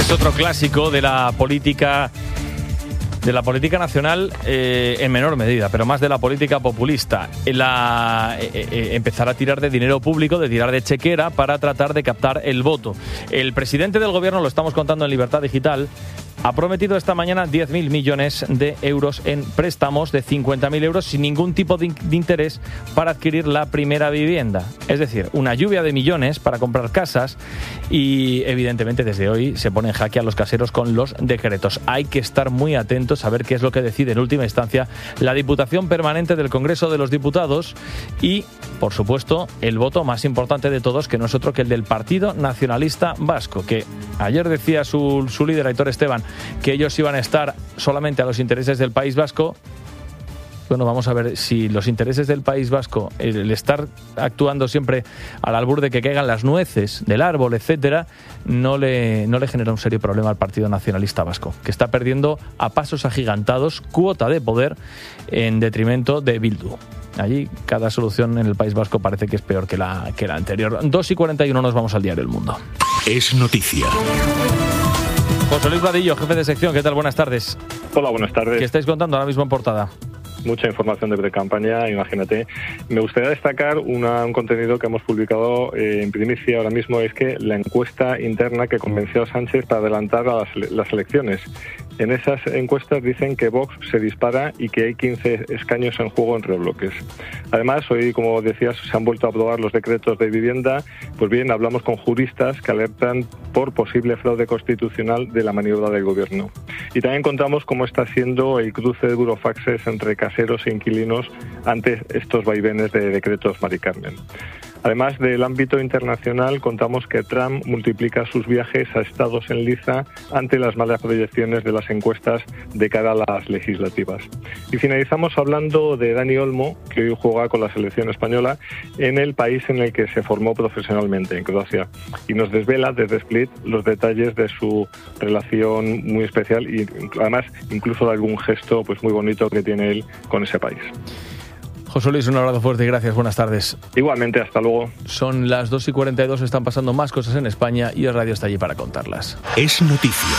Es otro clásico de la política nacional, en menor medida, pero más de la política populista. Empezar a tirar de dinero público, de tirar de chequera para tratar de captar el voto. El presidente del gobierno, lo estamos contando en Libertad Digital, ha prometido esta mañana 10.000 millones de euros en préstamos de 50.000 euros sin ningún tipo de interés para adquirir la primera vivienda. Es decir, una lluvia de millones para comprar casas y, evidentemente, desde hoy se pone en jaque a los caseros con los decretos. Hay que estar muy atentos a ver qué es lo que decide en última instancia la Diputación Permanente del Congreso de los Diputados y, por supuesto, el voto más importante de todos, que no es otro que el del Partido Nacionalista Vasco, que ayer decía su líder, Aitor Esteban, que ellos iban a estar solamente a los intereses del País Vasco. Bueno, vamos a ver si los intereses del País Vasco, el estar actuando siempre al albur de que caigan las nueces del árbol, etcétera, no le genera un serio problema al Partido Nacionalista Vasco, que está perdiendo a pasos agigantados cuota de poder en detrimento de Bildu. Allí cada solución en el País Vasco parece que es peor que la anterior. 2:41 nos vamos al diario El Mundo. Es noticia. José Luis Vadillo, jefe de sección, ¿qué tal? Buenas tardes. Hola, buenas tardes. ¿Qué estáis contando ahora mismo en portada? Mucha información de precampaña, imagínate. Me gustaría destacar un contenido que hemos publicado en primicia ahora mismo, es que la encuesta interna que convenció a Sánchez para adelantar a las elecciones. En esas encuestas dicen que Vox se dispara y que hay 15 escaños en juego entre bloques. Además, hoy, como decías, se han vuelto a aprobar los decretos de vivienda. Pues bien, hablamos con juristas que alertan por posible fraude constitucional de la maniobra del gobierno. Y también contamos cómo está siendo el cruce de burofaxes entre caseros e inquilinos ante estos vaivenes de decretos Mari Carmen. Además del ámbito internacional, contamos que Trump multiplica sus viajes a estados en liza ante las malas proyecciones de las encuestas de cara a las legislativas. Y finalizamos hablando de Dani Olmo, que hoy juega con la selección española en el país en el que se formó profesionalmente, en Croacia. Y nos desvela desde Split los detalles de su relación muy especial y además incluso de algún gesto pues muy bonito que tiene él con ese país. José Luis, un abrazo fuerte y gracias. Buenas tardes. Igualmente, hasta luego. Son las 2:42, están pasando más cosas en España y el radio está allí para contarlas. Es noticia.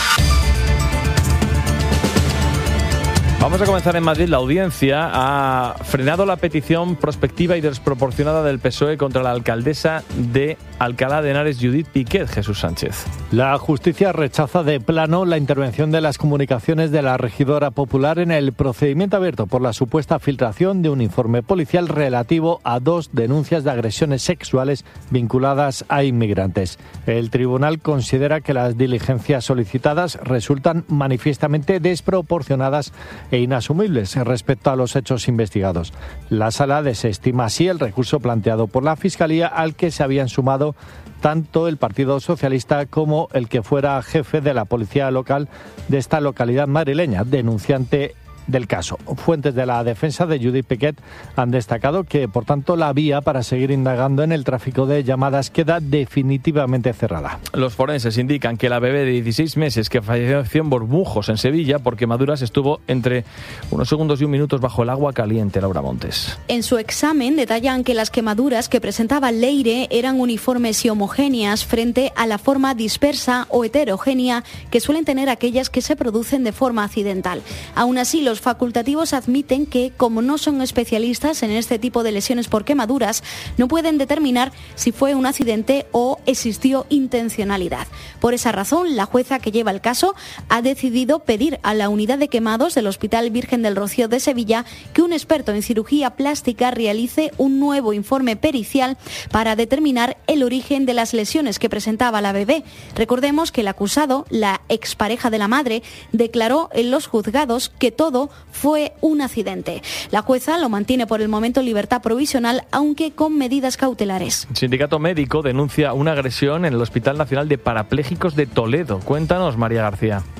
Vamos a comenzar en Madrid. La audiencia ha frenado la petición prospectiva y desproporcionada del PSOE contra la alcaldesa de Alcalá de Henares, Judith Piquet. Jesús Sánchez. La justicia rechaza de plano la intervención de las comunicaciones de la regidora popular en el procedimiento abierto por la supuesta filtración de un informe policial relativo a 2 denuncias de agresiones sexuales vinculadas a inmigrantes. El tribunal considera que las diligencias solicitadas resultan manifiestamente desproporcionadas e inasumibles respecto a los hechos investigados. La sala desestima así el recurso planteado por la Fiscalía, al que se habían sumado tanto el Partido Socialista como el que fuera jefe de la policía local de esta localidad madrileña, denunciante del caso. Fuentes de la defensa de Judith Piquet han destacado que, por tanto, la vía para seguir indagando en el tráfico de llamadas queda definitivamente cerrada. Los forenses indican que la bebé de 16 meses que falleció en Bormujos, en Sevilla, por quemaduras, estuvo entre unos segundos y un minuto bajo el agua caliente. Laura Montes. En su examen detallan que las quemaduras que presentaba Leire eran uniformes y homogéneas frente a la forma dispersa o heterogénea que suelen tener aquellas que se producen de forma accidental. Aún así, los facultativos admiten que, como no son especialistas en este tipo de lesiones por quemaduras, no pueden determinar si fue un accidente o existió intencionalidad. Por esa razón, la jueza que lleva el caso ha decidido pedir a la unidad de quemados del Hospital Virgen del Rocío de Sevilla que un experto en cirugía plástica realice un nuevo informe pericial para determinar el origen de las lesiones que presentaba la bebé. Recordemos que el acusado, la expareja de la madre, declaró en los juzgados que todo fue un accidente. La jueza lo mantiene por el momento en libertad provisional, aunque con medidas cautelares. El sindicato médico denuncia una agresión en el Hospital Nacional de Parapléjicos de Toledo. Cuéntanos, María García.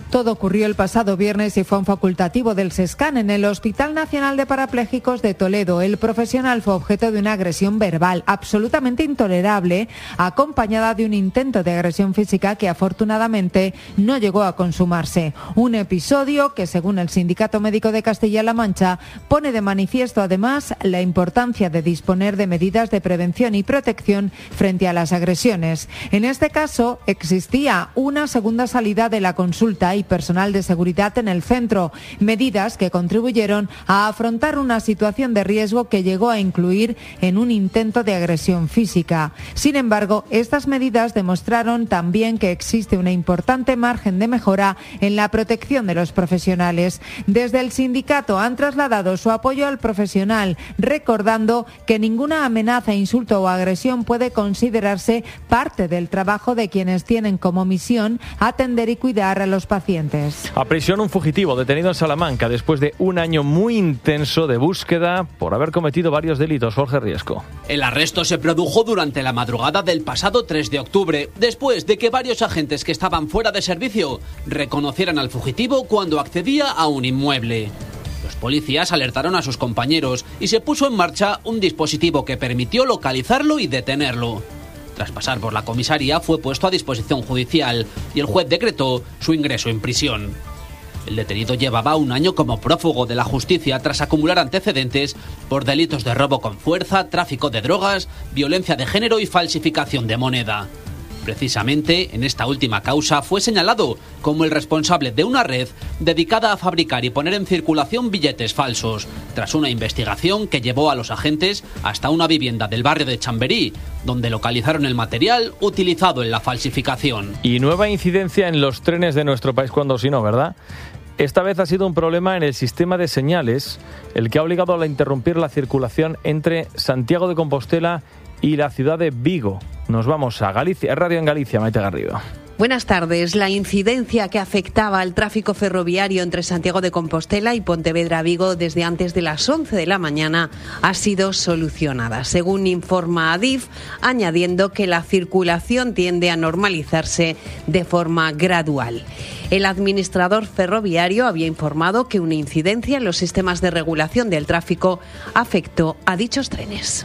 Todo ocurrió el pasado viernes y fue un facultativo del SESCAN en el Hospital Nacional de Parapléjicos de Toledo. El profesional fue objeto de una agresión verbal absolutamente intolerable, acompañada de un intento de agresión física que afortunadamente no llegó a consumarse. Un episodio que, según el Sindicato Médico de Castilla-La Mancha, pone de manifiesto además la importancia de disponer de medidas de prevención y protección frente a las agresiones. En este caso, existía una segunda salida de la consulta y personal de seguridad en el centro, medidas que contribuyeron a afrontar una situación de riesgo que llegó a incluir en un intento de agresión física. Sin embargo, estas medidas demostraron también que existe una importante margen de mejora en la protección de los profesionales. Desde el sindicato han trasladado su apoyo al profesional, recordando que ninguna amenaza, insulto o agresión puede considerarse parte del trabajo de quienes tienen como misión atender y cuidar a los pacientes. A prisión un fugitivo detenido en Salamanca después de un año muy intenso de búsqueda por haber cometido varios delitos. Jorge Riesco. El arresto se produjo durante la madrugada del pasado 3 de octubre, después de que varios agentes que estaban fuera de servicio reconocieran al fugitivo cuando accedía a un inmueble. Los policías alertaron a sus compañeros y se puso en marcha un dispositivo que permitió localizarlo y detenerlo. Tras pasar por la comisaría, fue puesto a disposición judicial y el juez decretó su ingreso en prisión. El detenido llevaba un año como prófugo de la justicia tras acumular antecedentes por delitos de robo con fuerza, tráfico de drogas, violencia de género y falsificación de moneda. Precisamente en esta última causa fue señalado como el responsable de una red dedicada a fabricar y poner en circulación billetes falsos, tras una investigación que llevó a los agentes hasta una vivienda del barrio de Chamberí, donde localizaron el material utilizado en la falsificación. Y nueva incidencia en los trenes de nuestro país, cuando si no, ¿verdad? Esta vez ha sido un problema en el sistema de señales, el que ha obligado a interrumpir la circulación entre Santiago de Compostela y la ciudad de Vigo. Nos vamos a Galicia, Radio en Galicia, Maite Garrido. Buenas tardes. La incidencia que afectaba al tráfico ferroviario entre Santiago de Compostela y Pontevedra-Vigo desde antes de las 11 de la mañana ha sido solucionada, según informa Adif, añadiendo que la circulación tiende a normalizarse de forma gradual. El administrador ferroviario había informado que una incidencia en los sistemas de regulación del tráfico afectó a dichos trenes.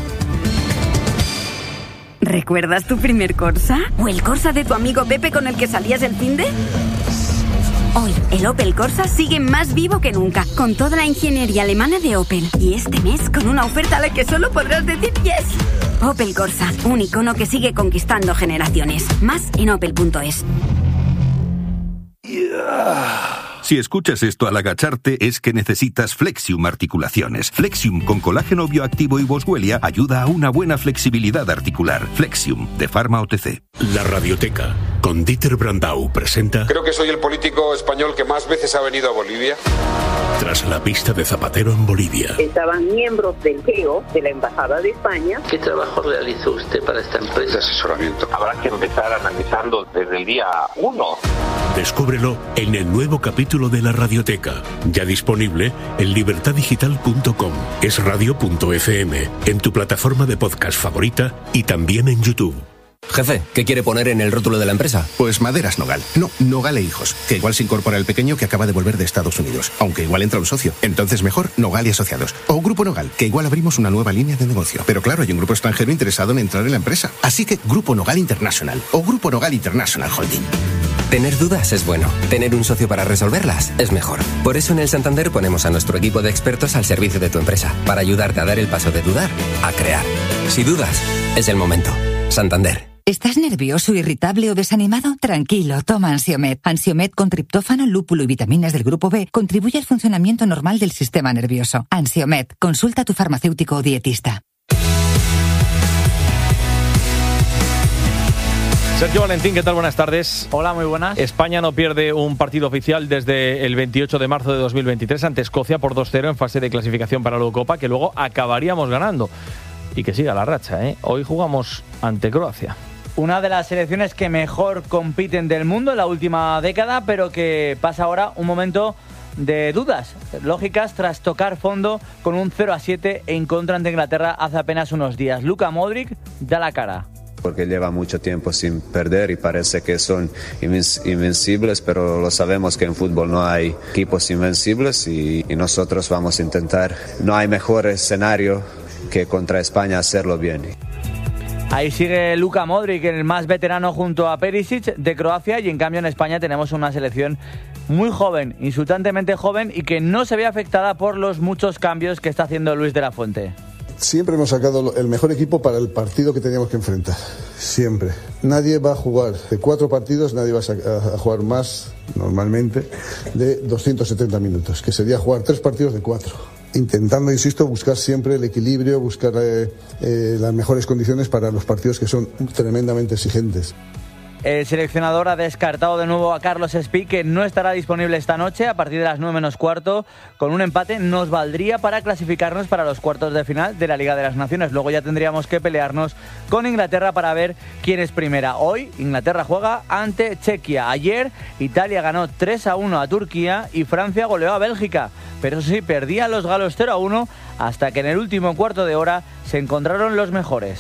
¿Recuerdas tu primer Corsa? ¿O el Corsa de tu amigo Pepe con el que salías el finde? Hoy, el Opel Corsa sigue más vivo que nunca, con toda la ingeniería alemana de Opel. Y este mes, con una oferta a la que solo podrás decir yes. Opel Corsa, un icono que sigue conquistando generaciones. Más en opel.es. Si escuchas esto al agacharte es que necesitas Flexium Articulaciones. Flexium con colágeno bioactivo y boswellia ayuda a una buena flexibilidad articular. Flexium, de Pharma OTC. La Radioteca, con Dieter Brandau, presenta... Creo que soy el político español que más veces ha venido a Bolivia. Tras la pista de Zapatero en Bolivia. Estaban miembros del GEO, de la Embajada de España. ¿Qué trabajo realizó usted para esta empresa? De asesoramiento. Habrá que empezar analizando desde el día 1. Descúbrelo en el nuevo capítulo de La Radioteca, ya disponible en libertadigital.com, esradio.fm, en tu plataforma de podcast favorita y también en YouTube. Jefe, ¿qué quiere poner en el rótulo de la empresa? Pues Maderas Nogal. No, Nogal e Hijos, que igual se incorpora el pequeño que acaba de volver de Estados Unidos, aunque igual entra un socio. Entonces mejor Nogal y Asociados. O Grupo Nogal, que igual abrimos una nueva línea de negocio. Pero claro, hay un grupo extranjero interesado en entrar en la empresa. Así que Grupo Nogal International o Grupo Nogal International Holding. Tener dudas es bueno. Tener un socio para resolverlas es mejor. Por eso en el Santander ponemos a nuestro equipo de expertos al servicio de tu empresa, para ayudarte a dar el paso de dudar a crear. Si dudas, es el momento. Santander. ¿Estás nervioso, irritable o desanimado? Tranquilo, toma Ansiomed. Ansiomed con triptófano, lúpulo y vitaminas del grupo B contribuye al funcionamiento normal del sistema nervioso. Ansiomed, consulta a tu farmacéutico o dietista. Sergio Valentín, ¿qué tal? Buenas tardes. Hola, muy buenas. España no pierde un partido oficial desde el 28 de marzo de 2023 ante Escocia por 2-0 en fase de clasificación para la Eurocopa, que luego acabaríamos ganando. Y que siga la racha, ¿eh? Hoy jugamos ante Croacia. Una de las selecciones que mejor compiten del mundo en la última década, pero que pasa ahora un momento de dudas lógicas tras tocar fondo con un 0-7 en contra ante Inglaterra hace apenas unos días. Luka Modric da la cara. porque lleva mucho tiempo sin perder y parece que son invencibles, pero lo sabemos que en fútbol no hay equipos invencibles y nosotros vamos a intentar. No hay mejor escenario que contra España hacerlo bien. Ahí sigue Luka Modric, el más veterano junto a Perisic de Croacia, y en cambio en España tenemos una selección muy joven, insultantemente joven, y que no se ve afectada por los muchos cambios que está haciendo Luis de la Fuente. Siempre hemos sacado el mejor equipo para el partido que teníamos que enfrentar. Siempre. Nadie va a jugar de 4 partidos, nadie va a jugar más, normalmente, de 270 minutos, que sería jugar 3 partidos de 4. Intentando, insisto, buscar siempre el equilibrio, buscar las mejores condiciones para los partidos que son tremendamente exigentes. El seleccionador ha descartado de nuevo a Carlos Espí, que no estará disponible esta noche a partir de las 9 menos cuarto. Con un empate nos valdría para clasificarnos para los cuartos de final de la Liga de las Naciones. Luego ya tendríamos que pelearnos con Inglaterra para ver quién es primera. Hoy Inglaterra juega ante Chequia. Ayer Italia ganó 3-1 a Turquía y Francia goleó a Bélgica. Pero eso sí, perdían los galos 0-1 hasta que en el último cuarto de hora se encontraron los mejores.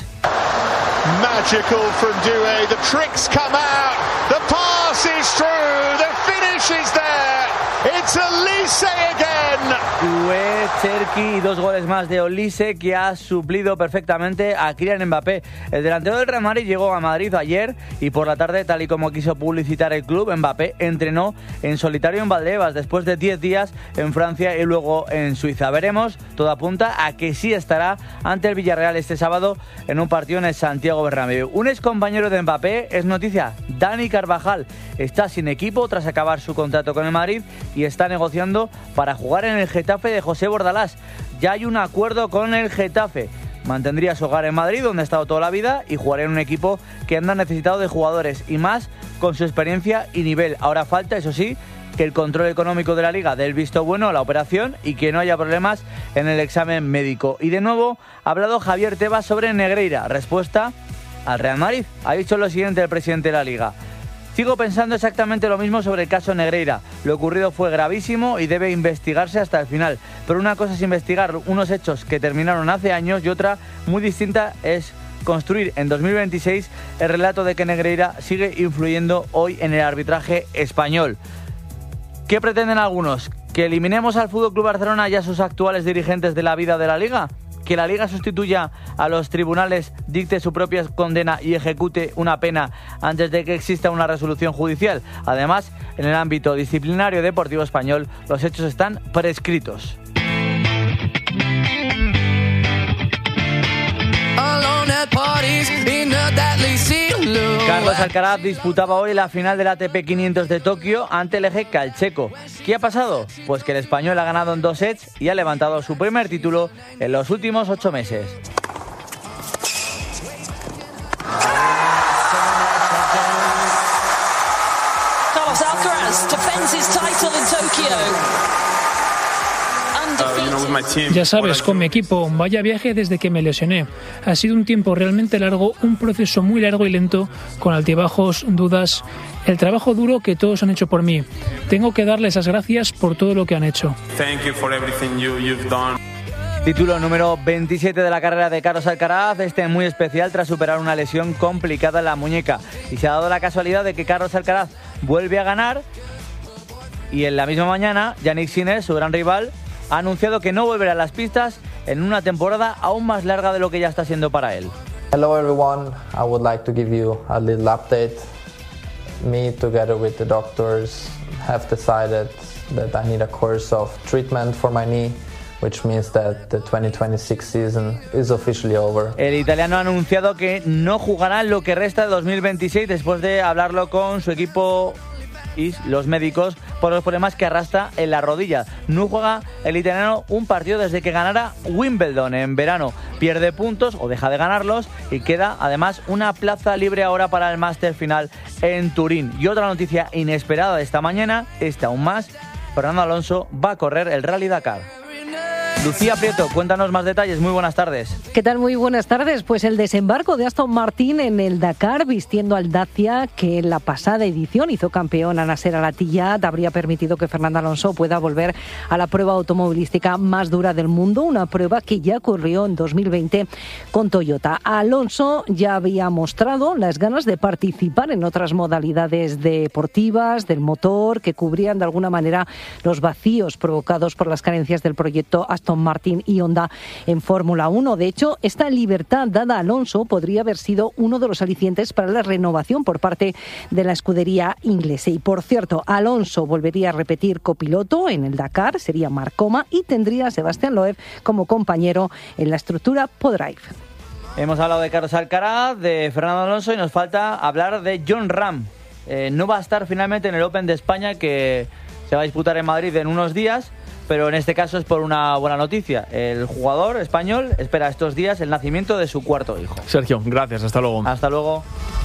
Magical from Doué, the tricks come out, the pass is through, the finish is there, it's Olise again. Doué, Cherki y 2 goles más de Olise, que ha suplido perfectamente a Kylian Mbappé. El delantero del Real Madrid llegó a Madrid ayer y por la tarde, tal y como quiso publicitar el club, Mbappé entrenó en solitario en Valdebebas después de 10 días en Francia y luego en Suiza. Veremos, todo apunta a que sí estará ante el Villarreal este sábado en un partido en el Santiago Bernabéu. Un ex compañero de Mbappé es noticia. Dani Carvajal está sin equipo tras acabar su contrato con el Madrid y está negociando para jugar en el Getafe de José Bordalás. Ya hay un acuerdo con el Getafe. Mantendría su hogar en Madrid, donde ha estado toda la vida, y jugaría en un equipo que anda necesitado de jugadores y más con su experiencia y nivel. Ahora falta, eso sí, que el control económico de la Liga dé el visto bueno a la operación y que no haya problemas en el examen médico. Y de nuevo ha hablado Javier Tebas sobre Negreira. Respuesta al Real Madrid. Ha dicho lo siguiente el presidente de la Liga: sigo pensando exactamente lo mismo sobre el caso Negreira. Lo ocurrido fue gravísimo y debe investigarse hasta el final. Pero una cosa es investigar unos hechos que terminaron hace años y otra muy distinta es construir en 2026 el relato de que Negreira sigue influyendo hoy en el arbitraje español. ¿Qué pretenden algunos? ¿Que eliminemos al FC Barcelona y a sus actuales dirigentes de la vida de la Liga? ¿Que la Liga sustituya a los tribunales, dicte su propia condena y ejecute una pena antes de que exista una resolución judicial? Además, en el ámbito disciplinario deportivo español, los hechos están prescritos. Carlos Alcaraz disputaba hoy la final del ATP 500 de Tokio ante el eje el checo. ¿Qué ha pasado? Pues que el español ha ganado en 2 sets y ha levantado su primer título en los últimos 8 meses. Carlos Alcaraz defends his title in Tokyo. Ya sabes, con mi equipo, vaya viaje desde que me lesioné. Ha sido un tiempo realmente largo, un proceso muy largo y lento, con altibajos, dudas, el trabajo duro que todos han hecho por mí. Tengo que darles las gracias por todo lo que han hecho. Título número 27 de la carrera de Carlos Alcaraz, muy especial tras superar una lesión complicada en la muñeca. Y se ha dado la casualidad de que Carlos Alcaraz vuelve a ganar y en la misma mañana, Jannik Sinner, su gran rival, ha anunciado que no volverá a las pistas en una temporada aún más larga de lo que ya está siendo para él. Hello everyone, I would like to give you a little update. Me together with the doctors have decided that I need a course of treatment for my knee, which means that the 2026 season is officially over. El italiano ha anunciado que no jugará lo que resta de 2026 después de hablarlo con su equipo y los médicos por los problemas que arrastra en la rodilla. No juega el italiano un partido desde que ganara Wimbledon en verano. Pierde puntos o deja de ganarlos y queda además una plaza libre ahora para el Máster final en Turín. Y otra noticia inesperada de esta mañana, aún más, Fernando Alonso va a correr el Rally Dakar. Lucía Prieto, cuéntanos más detalles. Muy buenas tardes. ¿Qué tal? Muy buenas tardes. Pues el desembarco de Aston Martin en el Dakar, vistiendo al Dacia, que en la pasada edición hizo campeón a Nasser Al-Attiyah, habría permitido que Fernando Alonso pueda volver a la prueba automovilística más dura del mundo, una prueba que ya ocurrió en 2020 con Toyota. Alonso ya había mostrado las ganas de participar en otras modalidades deportivas, del motor, que cubrían de alguna manera los vacíos provocados por las carencias del proyecto Aston Martin y Honda en Fórmula 1. De hecho, esta libertad dada a Alonso podría haber sido uno de los alicientes para la renovación por parte de la escudería inglesa. Y por cierto, Alonso volvería a repetir copiloto en el Dakar, sería Marc Coma, y tendría a Sebastián Loeb como compañero en la estructura ProDrive. Hemos hablado de Carlos Alcaraz, de Fernando Alonso y nos falta hablar de Jon Rahm. No va a estar finalmente en el Open de España, que se va a disputar en Madrid en unos días, pero en este caso es por una buena noticia. El jugador español espera estos días el nacimiento de su cuarto hijo. Sergio, gracias. Hasta luego. Hasta luego.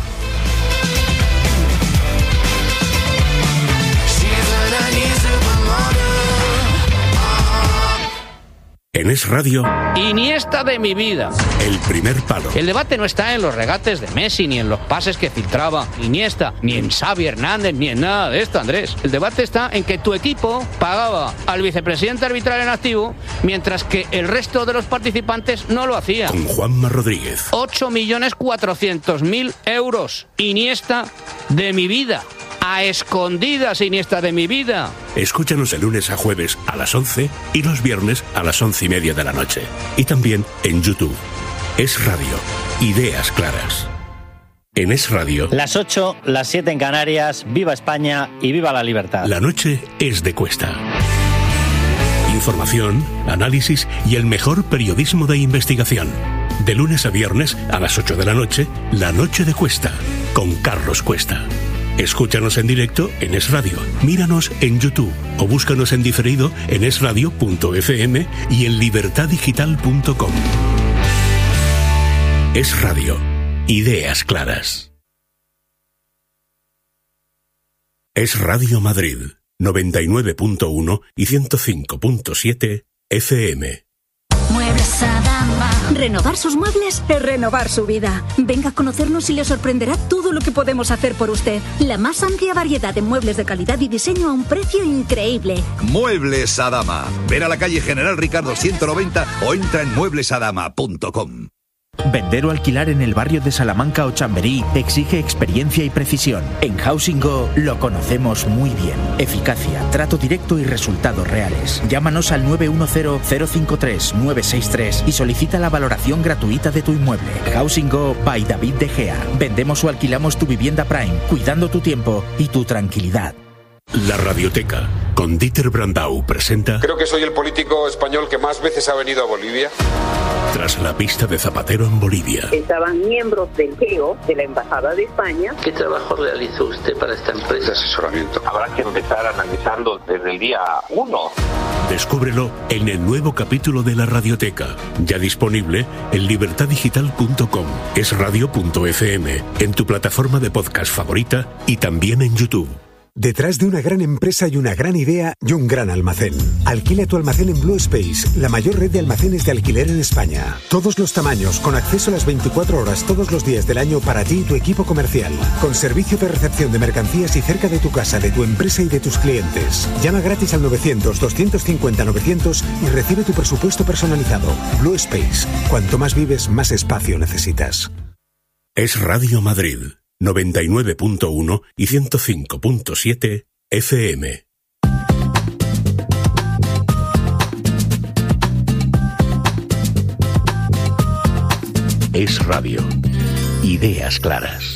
En Es Radio, Iniesta de mi vida. El primer palo. El debate no está en los regates de Messi, ni en los pases que filtraba Iniesta, ni en Xavi Hernández, ni en nada de esto, Andrés. El debate está en que tu equipo pagaba al vicepresidente arbitral en activo, mientras que el resto de los participantes no lo hacía. Con Juanma Rodríguez. 8.400.000 euros. Iniesta de mi vida. A escondidas, Iniesta de mi vida. Escúchanos de lunes a jueves a las 11 y los viernes a las 11:30 de la noche. Y también en YouTube. Es Radio. Ideas claras. En Es Radio. Las 8, las 7 en Canarias. Viva España y viva la libertad. La noche es de Cuesta. Información, análisis y el mejor periodismo de investigación. De lunes a viernes a las 8 de la noche, La Noche de Cuesta, con Carlos Cuesta. Escúchanos en directo en Es Radio, míranos en YouTube o búscanos en diferido en esradio.fm y en libertadigital.com. Es Radio. Ideas claras. Es Radio Madrid, 99.1 y 105.7 FM. Muebles Adama. Renovar sus muebles es renovar su vida. Venga a conocernos y le sorprenderá todo lo que podemos hacer por usted. La más amplia variedad de muebles de calidad y diseño a un precio increíble. Muebles Adama. Ven a la calle General Ricardo 190 o entra en mueblesadama.com. Vender o alquilar en el barrio de Salamanca o Chamberí exige experiencia y precisión. En Housing Go lo conocemos muy bien. Eficacia, trato directo y resultados reales. Llámanos al 910-053-963 y solicita la valoración gratuita de tu inmueble. Housing Go by David De Gea. Vendemos o alquilamos tu vivienda Prime, cuidando tu tiempo y tu tranquilidad. La Radioteca, con Dieter Brandau, presenta... Creo que soy el político español que más veces ha venido a Bolivia. Tras la pista de Zapatero en Bolivia. Estaban miembros del GEO, de la Embajada de España. ¿Qué trabajo realizó usted para esta empresa? De asesoramiento. Habrá que empezar analizando desde el día 1. Descúbrelo en el nuevo capítulo de La Radioteca, ya disponible en libertadigital.com, esradio.fm, en tu plataforma de podcast favorita y también en YouTube. Detrás de una gran empresa hay una gran idea y un gran almacén. Alquila tu almacén en Blue Space, la mayor red de almacenes de alquiler en España. Todos los tamaños, con acceso a las 24 horas todos los días del año para ti y tu equipo comercial. Con servicio de recepción de mercancías y cerca de tu casa, de tu empresa y de tus clientes. Llama gratis al 900-250-900 y recibe tu presupuesto personalizado. Blue Space. Cuanto más vives, más espacio necesitas. Es Radio Madrid. 99.1 y 105.7 FM. Es Radio. Ideas claras.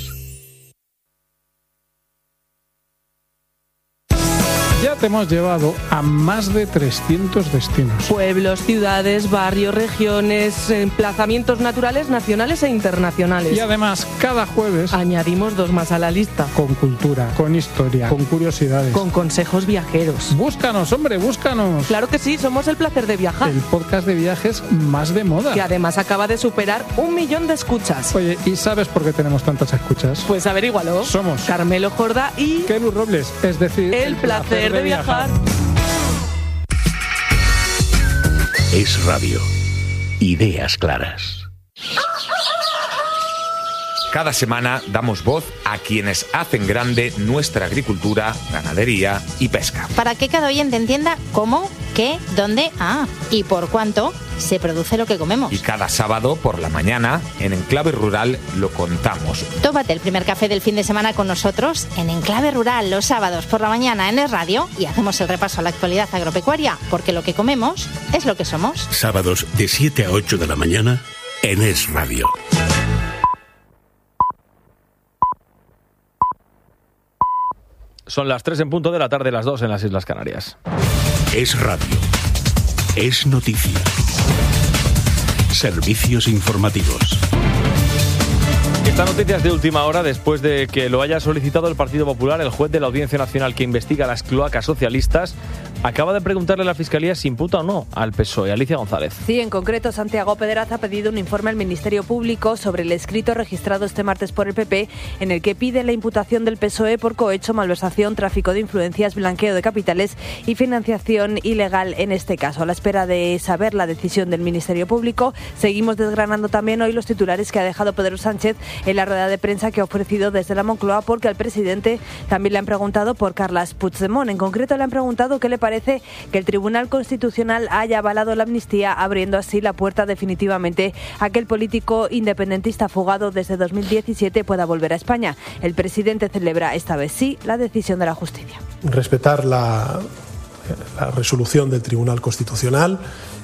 Ya te hemos llevado a más de 300 destinos. Pueblos, ciudades, barrios, regiones, emplazamientos naturales, nacionales e internacionales. Y además, cada jueves añadimos 2 más a la lista. Con cultura, con historia, con curiosidades. Con consejos viajeros. Búscanos, hombre, búscanos. Claro que sí, somos El Placer de Viajar. El podcast de viajes más de moda. Que además acaba de superar 1 millón de escuchas. Oye, ¿y sabes por qué tenemos tantas escuchas? Pues averígualo. Somos Carmelo Jordá y Kelu Robles, es decir, El Placer de Viajar. Es Radio. Ideas claras. Cada semana damos voz a quienes hacen grande nuestra agricultura, ganadería y pesca. Para que cada oyente entienda cómo, qué, dónde, y por cuánto se produce lo que comemos. Y cada sábado por la mañana, en Enclave Rural, lo contamos. Tómate el primer café del fin de semana con nosotros en Enclave Rural los sábados por la mañana en Es Radio y hacemos el repaso a la actualidad agropecuaria, porque lo que comemos es lo que somos. Sábados de 7 a 8 de la mañana en Es Radio. Son las 3 en punto de la tarde, las 2 en las Islas Canarias. Es Radio. Es noticia. Servicios informativos. Esta noticia es de última hora después de que lo haya solicitado el Partido Popular. El juez de la Audiencia Nacional que investiga las cloacas socialistas acaba de preguntarle a la Fiscalía si imputa o no al PSOE. Alicia González. Sí, en concreto, Santiago Pedraz ha pedido un informe al Ministerio Público sobre el escrito registrado este martes por el PP en el que pide la imputación del PSOE por cohecho, malversación, tráfico de influencias, blanqueo de capitales y financiación ilegal en este caso. A la espera de saber la decisión del Ministerio Público, seguimos desgranando también hoy los titulares que ha dejado Pedro Sánchez en la rueda de prensa que ha ofrecido desde la Moncloa, porque al presidente también le han preguntado por Carles Puigdemont. En concreto, le han preguntado qué le parece que el Tribunal Constitucional haya avalado la amnistía, abriendo así la puerta definitivamente a que el político independentista fugado desde 2017 pueda volver a España. El presidente celebra esta vez sí la decisión de la justicia. Respetar la resolución del Tribunal Constitucional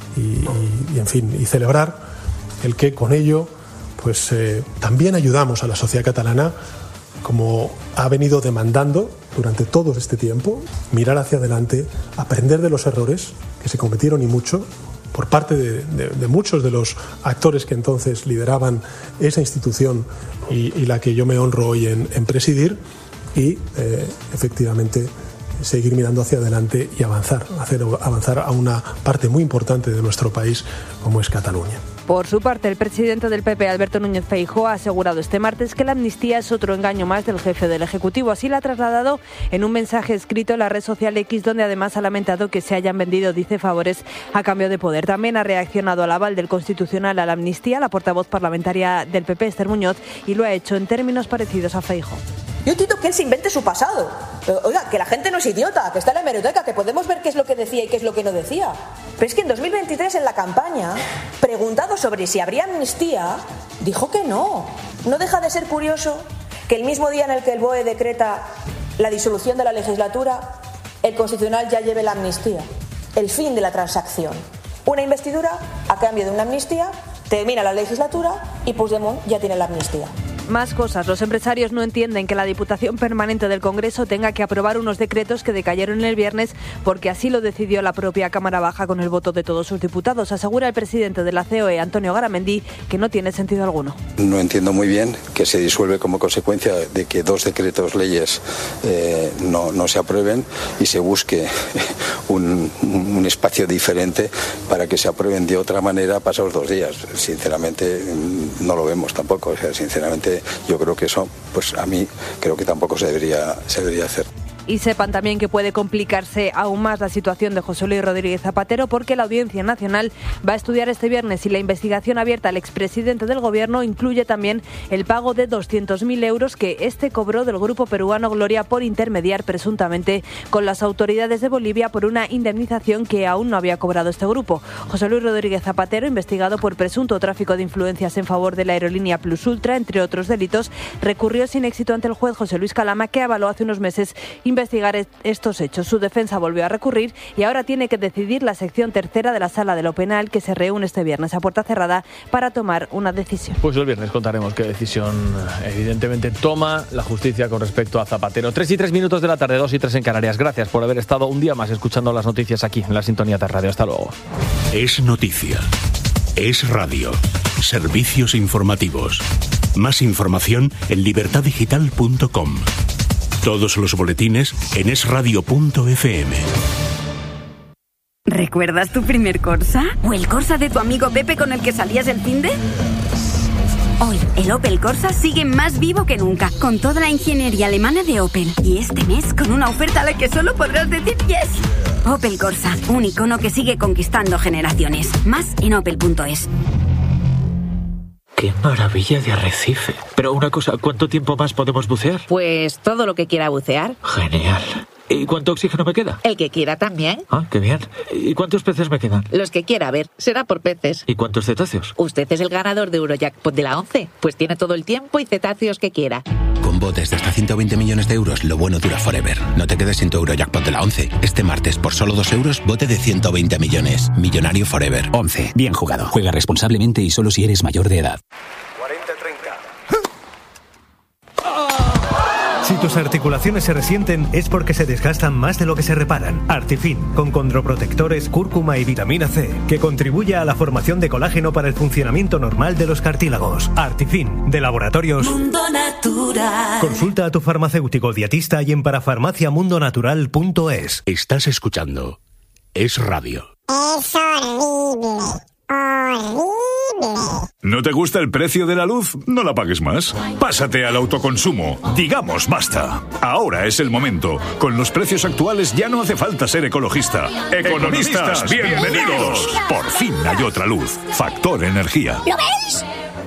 y en fin, y celebrar el que con ello pues también ayudamos a la sociedad catalana, como ha venido demandando durante todo este tiempo, mirar hacia adelante, aprender de los errores que se cometieron y mucho por parte de muchos de los actores que entonces lideraban esa institución y la que yo me honro hoy en presidir, y efectivamente seguir mirando hacia adelante y hacer avanzar a una parte muy importante de nuestro país como es Cataluña. Por su parte, el presidente del PP, Alberto Núñez Feijóo, ha asegurado este martes que la amnistía es otro engaño más del jefe del Ejecutivo. Así lo ha trasladado en un mensaje escrito en la red social X, donde además ha lamentado que se hayan vendido, dice, favores a cambio de poder. También ha reaccionado al aval del Constitucional a la amnistía la portavoz parlamentaria del PP, Esther Muñoz, y lo ha hecho en términos parecidos a Feijóo. Yo entiendo que él se invente su pasado. Oiga, que la gente no es idiota, que está en la hemeroteca, que podemos ver qué es lo que decía y qué es lo que no decía. Pero es que en 2023, en la campaña, preguntado sobre si habría amnistía, dijo que no. No deja de ser curioso que el mismo día en el que el BOE decreta la disolución de la legislatura, el Constitucional ya lleve la amnistía. El fin de la transacción. Una investidura a cambio de una amnistía, termina la legislatura y Puigdemont ya tiene la amnistía. Más cosas. Los empresarios no entienden que la Diputación Permanente del Congreso tenga que aprobar unos decretos que decayeron el viernes porque así lo decidió la propia Cámara Baja con el voto de todos sus diputados. Asegura el presidente de la COE, Antonio Garamendi, que no tiene sentido alguno. No entiendo muy bien que se disuelve como consecuencia de que dos decretos leyes no se aprueben y se busque un espacio diferente para que se aprueben de otra manera pasados 2 días. Sinceramente no lo vemos tampoco. O sea, sinceramente yo creo que eso, pues a mí creo que tampoco se debería hacer. Y sepan también que puede complicarse aún más la situación de José Luis Rodríguez Zapatero, porque la Audiencia Nacional va a estudiar este viernes si la investigación abierta al expresidente del Gobierno incluye también el pago de 200.000 euros que este cobró del grupo peruano Gloria por intermediar presuntamente con las autoridades de Bolivia por una indemnización que aún no había cobrado este grupo. José Luis Rodríguez Zapatero, investigado por presunto tráfico de influencias en favor de la aerolínea Plus Ultra, entre otros delitos, recurrió sin éxito ante el juez José Luis Calama, que avaló hace unos meses investigar estos hechos. Su defensa volvió a recurrir y ahora tiene que decidir la sección tercera de la Sala de lo Penal, que se reúne este viernes a puerta cerrada para tomar una decisión. Pues el viernes contaremos qué decisión evidentemente toma la justicia con respecto a Zapatero. 3:03 de la tarde, 2:03 en Canarias. Gracias por haber estado un día más escuchando las noticias aquí en la sintonía de radio. Hasta luego. Es noticia. Es radio. Servicios informativos. Más información en libertaddigital.com. Todos los boletines en esradio.fm. ¿Recuerdas tu primer Corsa? ¿O el Corsa de tu amigo Pepe con el que salías el finde? Hoy, el Opel Corsa sigue más vivo que nunca, con toda la ingeniería alemana de Opel. Y este mes, con una oferta a la que solo podrás decir yes. Opel Corsa, un icono que sigue conquistando generaciones. Más en opel.es. ¡Qué maravilla de arrecife! Pero una cosa, ¿cuánto tiempo más podemos bucear? Pues todo lo que quiera bucear. Genial. ¿Y cuánto oxígeno me queda? El que quiera también. Ah, qué bien. ¿Y cuántos peces me quedan? Los que quiera, a ver, será por peces. ¿Y cuántos cetáceos? Usted es el ganador de Eurojackpot de la 11. Pues tiene todo el tiempo y cetáceos que quiera. Con botes de hasta 120 millones de euros, lo bueno dura forever. No te quedes sin tu Eurojackpot de la 11. Este martes, por solo 2 euros, bote de 120 millones. Millonario forever. 11. Bien jugado. Juega responsablemente y solo si eres mayor de edad. 40-30. Si tus articulaciones se resienten es porque se desgastan más de lo que se reparan. Artifin, con condroprotectores, cúrcuma y vitamina C, que contribuye a la formación de colágeno para el funcionamiento normal de los cartílagos. Artifin, de Laboratorios Mundo Natural. Consulta a tu farmacéutico dietista y en parafarmaciamundonatural.es. Estás escuchando Es Radio. Es horrible. Horrible. ¿No te gusta el precio de la luz? No la pagues más. Pásate al autoconsumo. Digamos basta. Ahora es el momento. Con los precios actuales ya no hace falta ser ecologista. ¡Economistas, bienvenidos! Por fin hay otra luz. Factor Energía. ¿Lo veis?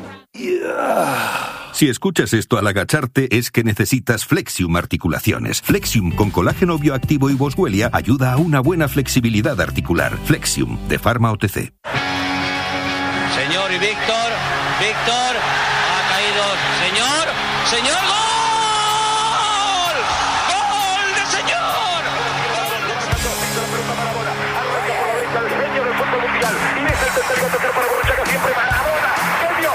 Si escuchas esto al agacharte es que necesitas Flexium Articulaciones. Flexium con colágeno bioactivo y boswellia ayuda a una buena flexibilidad articular. Flexium, de Pharma OTC. Señor y Víctor ha caído. Señor, ¡gol! ¡Gol de señor! El genio del fútbol mundial. Y es el tercer para Borruchaga, siempre Maradona. Genio,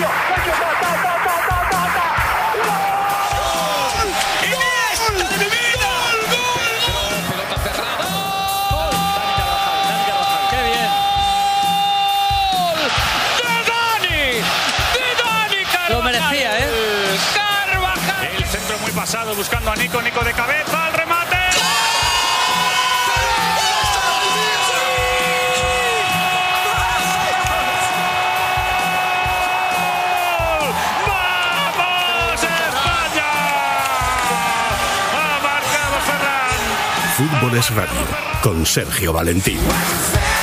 ¡Iniesta de mi vida! Pelota cerrada. ¡Qué bien! Lo merecía, ¿eh? Carvajal. El centro muy pasado buscando a Nico de cabeza, al remate. ¡Vamos, España! Ha marcado Ferran. Fútbol es Radio, con Sergio Valentín.